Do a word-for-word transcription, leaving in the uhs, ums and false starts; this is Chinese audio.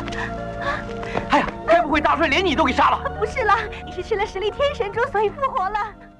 哎呀，该不会大帅连你都给杀了？ 不是啦，你是吃了十粒天神珠，所以复活了。